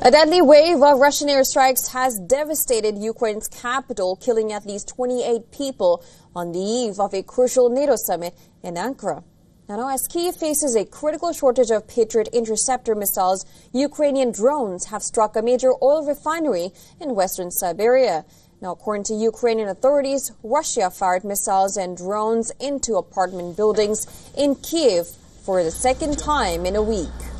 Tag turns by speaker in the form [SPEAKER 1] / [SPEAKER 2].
[SPEAKER 1] A deadly wave of Russian airstrikes has devastated Ukraine's capital, killing at least 28 people on the eve of a crucial NATO summit in Ankara. Now, as Kyiv faces a critical shortage of Patriot interceptor missiles, Ukrainian drones have struck a major oil refinery in western Siberia. Now, according to Ukrainian authorities, Russia fired missiles and drones into apartment buildings in Kyiv for the second time in a week.